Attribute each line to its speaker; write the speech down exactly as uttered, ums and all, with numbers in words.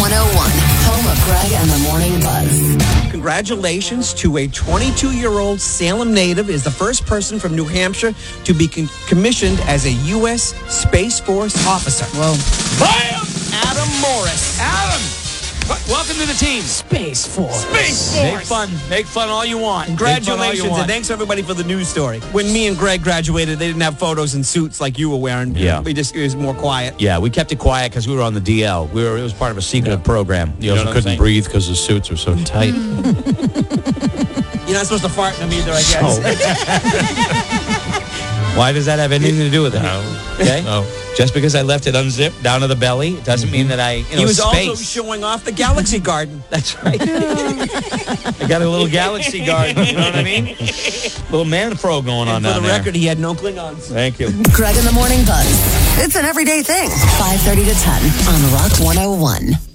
Speaker 1: one oh one, home of Greg and the Morning Buzz.
Speaker 2: Congratulations to a twenty-two-year-old Salem native is the first person from New Hampshire to be con- commissioned as a U S Space Force officer.
Speaker 3: Well,
Speaker 4: Bam!
Speaker 2: Adam Morris.
Speaker 4: Adam! Welcome to the team.
Speaker 3: Space Force.
Speaker 4: Space Force. Make fun. Make fun all you want.
Speaker 2: Congratulations,
Speaker 4: you want.
Speaker 2: and thanks everybody for the news story. When me and Greg graduated, they didn't have photos and suits like you were wearing.
Speaker 4: Yeah.
Speaker 2: We just, it was more quiet.
Speaker 4: Yeah, we kept it quiet because we were on the D L. We were. It was part of a secret
Speaker 5: Yeah.
Speaker 4: program.
Speaker 5: You also couldn't breathe because the suits were so tight.
Speaker 2: You're not supposed to fart in them either, I guess.
Speaker 4: Why does that have anything to do with it?
Speaker 5: No.
Speaker 4: Okay.
Speaker 5: No.
Speaker 4: Just because I left it unzipped down to the belly doesn't mean that I, you know,
Speaker 2: He was
Speaker 4: space.
Speaker 2: also showing off the Galaxy Garden.
Speaker 4: That's right. I got a little galaxy garden. You know what I mean? Little man pro going on
Speaker 2: And for
Speaker 4: down
Speaker 2: the
Speaker 4: there.
Speaker 2: record, he had no Klingons.
Speaker 4: Thank you.
Speaker 1: Greg and the Morning Buzz. It's an everyday thing. five thirty to ten on Rock one oh one.